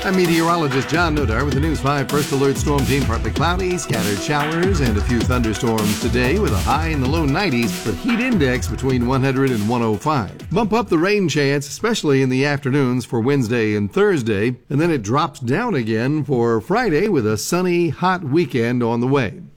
I'm meteorologist John Nodar with the News 5 First Alert Storm Team. Partly cloudy, scattered showers, and a few thunderstorms today with a high in the low 90s, but heat index between 100 and 105. Bump up the rain chance, especially in the afternoons for Wednesday and Thursday, and then it drops down again for Friday with a sunny, hot weekend on the way.